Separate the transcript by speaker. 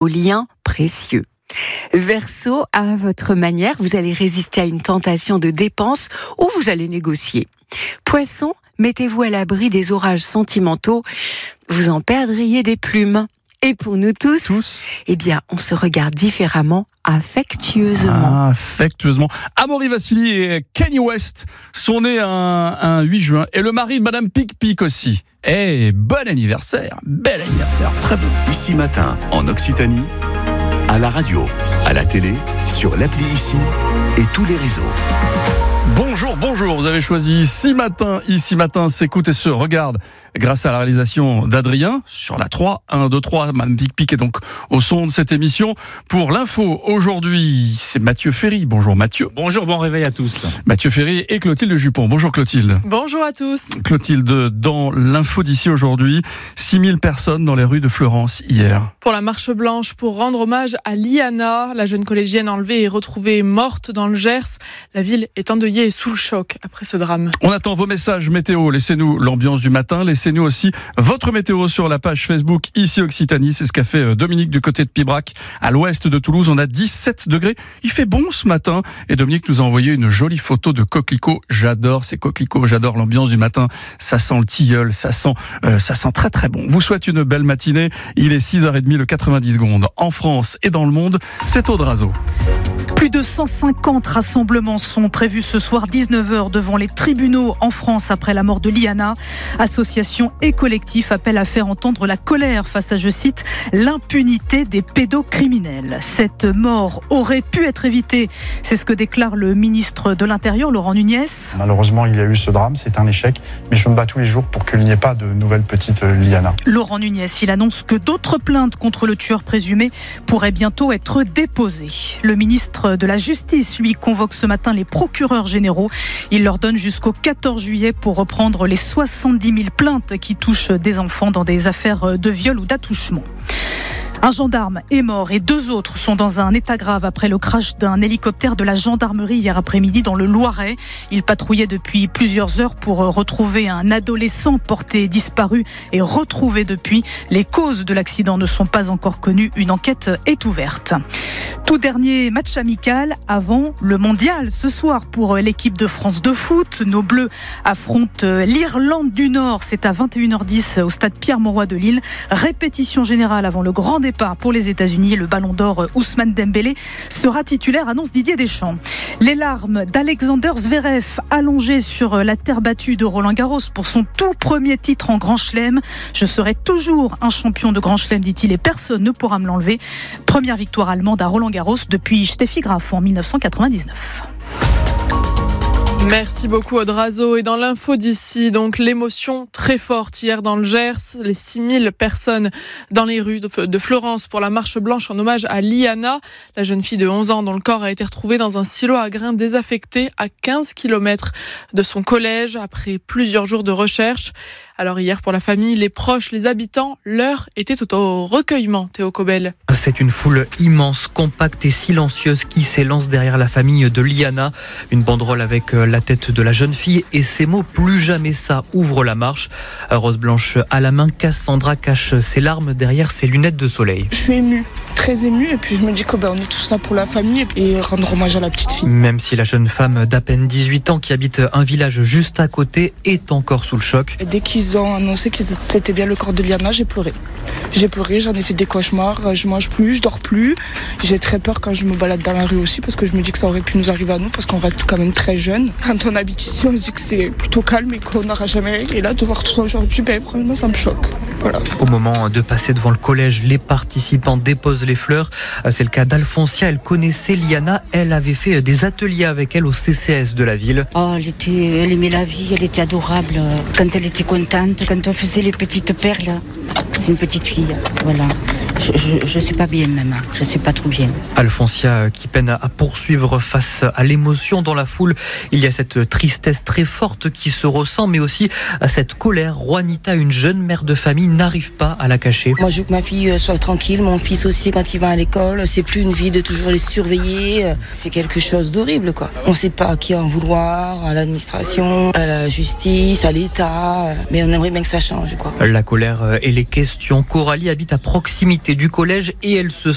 Speaker 1: liens précieux. Verseau, à votre manière, vous allez résister à une tentation de dépense ou vous allez négocier. Poisson, mettez-vous à l'abri des orages sentimentaux, vous en perdriez des plumes. Et pour nous tous, eh bien, on se regarde différemment, affectueusement.
Speaker 2: Affectueusement. Amaury Vassili et Kanye West sont nés un 8 juin. Et le mari de Madame Pic aussi. Bon anniversaire, bel anniversaire, très beau.
Speaker 3: Ici Matin, en Occitanie, à la radio, à la télé, sur l'appli Ici et tous les réseaux.
Speaker 2: Bonjour, vous avez choisi Ici Matin s'écoute et se regarde grâce à la réalisation d'Adrien sur la 3, 1, 2, 3, Mme Pic est donc au son de cette émission. Pour l'info, aujourd'hui, c'est Mathieu Ferry. Bonjour Mathieu.
Speaker 4: Bonjour, bon réveil à tous.
Speaker 2: Mathieu Ferry et Clotilde Jupon. Bonjour Clotilde.
Speaker 5: Bonjour à tous.
Speaker 2: Clotilde, dans l'info d'ici aujourd'hui, 6000 personnes dans les rues de Fleurance hier.
Speaker 5: Pour la marche blanche, pour rendre hommage à Liana, la jeune collégienne enlevée et retrouvée morte dans le Gers. La ville est endeuillée et sous le choc après ce drame.
Speaker 2: On attend vos messages météo. Laissez-nous l'ambiance du matin. Laissez-nous aussi votre météo sur la page Facebook Ici Occitanie. C'est ce qu'a fait Dominique du côté de Pibrac, à l'ouest de Toulouse. On a 17 degrés. Il fait bon ce matin. Et Dominique nous a envoyé une jolie photo de coquelicots. J'adore ces coquelicots. J'adore l'ambiance du matin. Ça sent le tilleul. Ça sent très très bon. Vous souhaite une belle matinée. Il est 6h30, le 90 secondes. En France et dans le monde, c'est Audrazo.
Speaker 6: Plus de 150 rassemblements sont prévus ce soir 19h devant les tribunaux en France après la mort de Liana. Associations et collectifs appellent à faire entendre la colère face à, je cite, l'impunité des pédocriminels. Cette mort aurait pu être évitée. C'est ce que déclare le ministre de l'Intérieur, Laurent Nunez.
Speaker 7: Malheureusement, il y a eu ce drame, c'est un échec, mais je me bats tous les jours pour qu'il n'y ait pas de nouvelle petite Liana.
Speaker 6: Laurent Nunez, il annonce que d'autres plaintes contre le tueur présumé pourraient bientôt être déposées. Le ministre de la Justice, lui, convoque ce matin les procureurs généraux. Il leur donne jusqu'au 14 juillet pour reprendre les 70 000 plaintes qui touchent des enfants dans des affaires de viol ou d'attouchement. Un gendarme est mort et 2 autres sont dans un état grave après le crash d'un hélicoptère de la gendarmerie hier après-midi dans le Loiret. Il patrouillait depuis plusieurs heures pour retrouver un adolescent porté disparu et retrouvé depuis. Les causes de l'accident ne sont pas encore connues. Une enquête est ouverte. Tout dernier match amical avant le mondial ce soir pour l'équipe de France de foot. Nos Bleus affrontent l'Irlande du Nord. C'est à 21h10 au stade Pierre-Mauroy de Lille. Répétition générale avant le grand départ pour les États-Unis. Le ballon d'or Ousmane Dembélé sera titulaire, annonce Didier Deschamps. Les larmes d'Alexander Zverev allongé sur la terre battue de Roland-Garros pour son tout premier titre en Grand Chelem. Je serai toujours un champion de Grand Chelem, dit-il, et personne ne pourra me l'enlever. Première victoire allemande à Roland-Garros depuis Steffi Graf en 1999.
Speaker 5: Merci beaucoup Audrazo. Et dans l'info d'ici, donc l'émotion très forte hier dans le Gers, les 6000 personnes dans les rues de Fleurance pour la marche blanche en hommage à Liana, la jeune fille de 11 ans dont le corps a été retrouvé dans un silo à grains désaffecté à 15 km de son collège après plusieurs jours de recherche. Alors hier, pour la famille, les proches, les habitants, l'heure était au recueillement. Théo Cobel.
Speaker 8: C'est une foule immense, compacte et silencieuse qui s'élance derrière la famille de Liana. Une banderole avec la tête de la jeune fille et ces mots « Plus jamais ça » ouvre la marche. Rose blanche à la main, Cassandra cache ses larmes derrière ses lunettes de soleil.
Speaker 9: Je suis émue, très émue, et puis je me dis qu'on est tous là pour la famille et rendre hommage à la petite fille.
Speaker 8: Même si la jeune femme d'à peine 18 ans qui habite un village juste à côté est encore sous le choc.
Speaker 9: Et dès qu'ils ont annoncé que c'était bien le corps de Liana, j'ai pleuré. J'en ai fait des cauchemars, je mange plus, je dors plus. J'ai très peur quand je me balade dans la rue aussi parce que je me dis que ça aurait pu nous arriver à nous parce qu'on reste quand même très jeunes. Quand on habite ici, on se dit que c'est plutôt calme et qu'on n'aura jamais. Et là, de voir tout ça aujourd'hui, vraiment, ça me choque. Voilà.
Speaker 8: Au moment de passer devant le collège, les participants déposent les fleurs. C'est le cas d'Alfoncia. Elle connaissait Liana. Elle avait fait des ateliers avec elle au CCS de la ville.
Speaker 10: Oh, elle aimait la vie, elle était adorable. Quand elle était contente, quand on faisait les petites perles. C'est une petite fille, voilà. Je sais pas bien même, je sais pas trop bien.
Speaker 8: Alfoncia qui peine à poursuivre face à l'émotion dans la foule. Il y a cette tristesse très forte qui se ressent, mais aussi à cette colère. Juanita, une jeune mère de famille, n'arrive pas à la cacher.
Speaker 10: Moi, je veux que ma fille soit tranquille, mon fils aussi quand il va à l'école. C'est plus une vie de toujours les surveiller. C'est quelque chose d'horrible, quoi. On sait pas à qui en vouloir, à l'administration, à la justice, à l'État. Mais on aimerait bien que ça change, quoi.
Speaker 8: La colère et les questions. Coralie habite à proximité du collège et elle se